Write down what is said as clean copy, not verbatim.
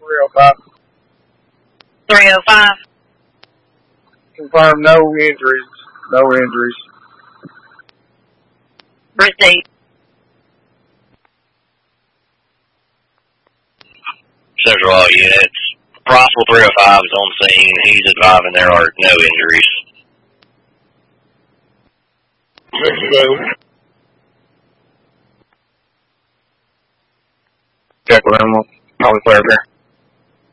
305. 305. Confirm no injuries. No injuries. Received. Central all units. Rossville 305 is on scene. He's advising there are no injuries. Mexico